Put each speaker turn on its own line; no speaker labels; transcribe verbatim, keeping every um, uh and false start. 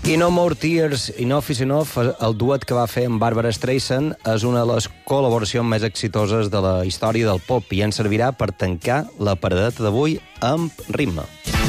I No More Tears i No Is Enough, el duet que va fer amb Barbara Streisand, és una de les col·laboracions més exitoses de la història del pop i ens servirà per tancar la paradeta d'avui amb ritme.